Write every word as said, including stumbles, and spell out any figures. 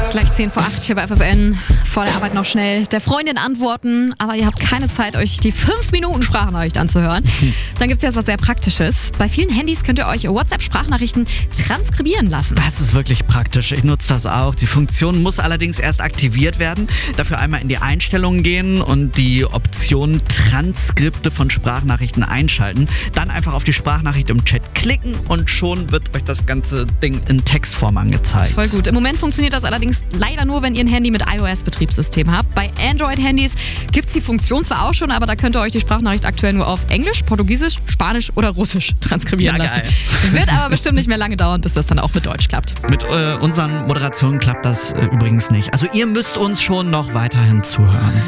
Gleich zehn vor acht hier bei F F N. Vor der Arbeit noch schnell der Freundin antworten, aber ihr habt keine Zeit, euch die fünf Minuten Sprachnachricht anzuhören. Dann gibt es jetzt was sehr Praktisches. Bei vielen Handys könnt ihr euch WhatsApp-Sprachnachrichten transkribieren lassen. Das ist wirklich praktisch. Ich nutze das auch. Die Funktion muss allerdings erst aktiviert werden. Dafür einmal in die Einstellungen gehen und die Option Transkripte von Sprachnachrichten einschalten. Dann einfach auf die Sprachnachricht im Chat klicken und schon wird euch das ganze Ding in Textform angezeigt. Voll gut. Im Moment funktioniert das allerdings leider nur, wenn ihr ein Handy mit iOS-Betriebssystem habt. Bei Android-Handys gibt es die Funktion zwar auch schon, aber da könnt ihr euch die Sprachnachricht aktuell nur auf Englisch, Portugiesisch, Spanisch oder Russisch transkribieren Ja, lassen. geil. Wird aber bestimmt nicht mehr lange dauern, bis das dann auch mit Deutsch klappt. Mit äh, unseren Moderationen klappt das äh, übrigens nicht. Also ihr müsst uns schon noch weiterhin zuhören.